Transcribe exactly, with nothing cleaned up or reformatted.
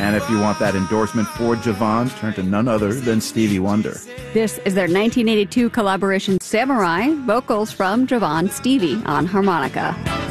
And if you want that endorsement for Javon, turn to none other than Stevie Wonder. This is their nineteen eighty-two collaboration, Samurai, vocals from Javon, Stevie on harmonica.